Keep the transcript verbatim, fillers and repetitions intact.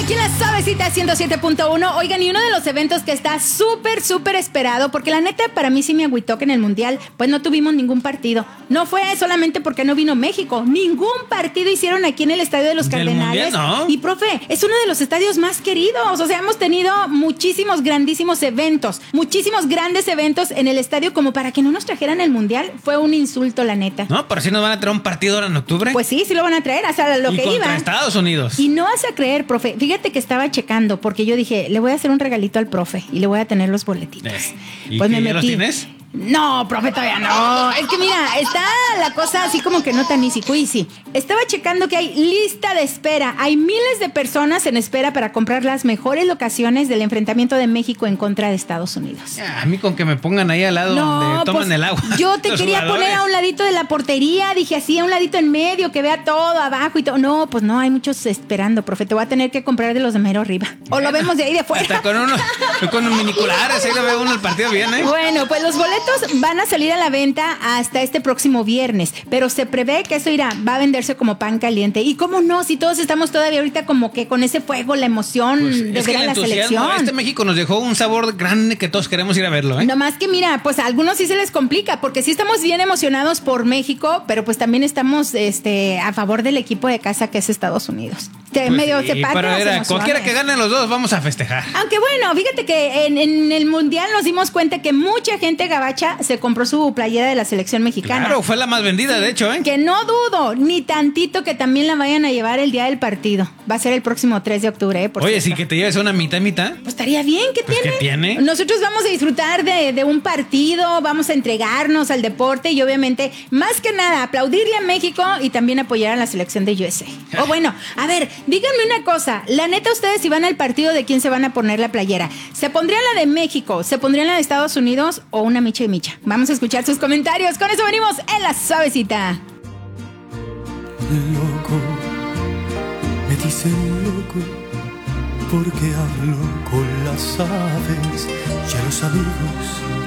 Aquí en la Suavecita ciento siete punto uno. Oigan, y uno de los eventos que está súper, súper esperado, porque la neta para mí sí me agüitó que en el Mundial pues no tuvimos ningún partido. No fue solamente porque no vino México. Ningún partido hicieron aquí en el Estadio de los Cardenales. Mundial, ¿no? Y profe, es uno de los estadios más queridos. O sea, hemos tenido muchísimos grandísimos eventos, muchísimos grandes eventos en el estadio, como para que no nos trajeran el Mundial. Fue un insulto, la neta. No, pero si nos van a traer un partido ahora en octubre. Pues sí, sí lo van a traer, hasta lo y que contra iba. Estados Unidos. Y no vas a creer, profe. Fíjate que estaba checando, porque yo dije, le voy a hacer un regalito al profe y le voy a tener los boletitos. Eh, ¿Y pues que me ya metí. los tienes? No, profe, todavía no. Es que mira, está la cosa así como que no tan easy queasy. Estaba checando que hay lista de espera. Hay miles de personas en espera para comprar las mejores locaciones del enfrentamiento de México en contra de Estados Unidos. Ya, a mí con que me pongan ahí al lado No, donde toman pues, el agua. Yo te los quería jugadores. poner a un ladito de la portería. Dije así, a un ladito en medio, que vea todo abajo y todo. No, pues no, hay muchos esperando, profe. Te voy a tener que comprar de los de mero arriba. O lo vemos de ahí de afuera. Hasta con unos, con unos miniculares, ahí lo ve uno el partido bien, ¿eh? Bueno, pues los boletos van a salir a la venta hasta este próximo viernes, pero se prevé que eso irá, va a venderse como pan caliente. Y cómo no, si todos estamos todavía ahorita como que con ese fuego, la emoción Pues, de es ver que a el la entusiasmo, selección. este México nos dejó un sabor grande que todos queremos ir a verlo, ¿eh? No más que mira, pues a algunos sí se les complica, porque sí estamos bien emocionados por México, pero pues también estamos este a favor del equipo de casa que es Estados Unidos. Te, Pues medio sí, se parten pero las era, emociones. cualquiera que gane los dos, vamos a festejar. Aunque bueno, fíjate que en, en el Mundial nos dimos cuenta que mucha gente gabacha se compró su playera de la selección mexicana. Claro, fue la más vendida, de hecho, ¿eh? Que no dudo ni tantito que también la vayan a llevar el día del partido. Va a ser el próximo tres de octubre, ¿eh? Por Oye, cierto. sí que te lleves una mitad y mitad. Pues estaría bien, ¿qué Pues, tiene? ¿qué tiene? Nosotros vamos a disfrutar de, de un partido, vamos a entregarnos al deporte y obviamente, más que nada, aplaudirle a México y también apoyar a la selección de U S A. O bueno, a ver, díganme una cosa. La neta, ustedes si van al partido, ¿de quién se van a poner la playera? ¿Se pondrían la de México? ¿Se pondrían la de Estados Unidos? ¿O una micha y micha? Vamos a escuchar sus comentarios. Con eso venimos en La Suavecita. Loco, me dicen loco, porque hablo con las aves y a los amigos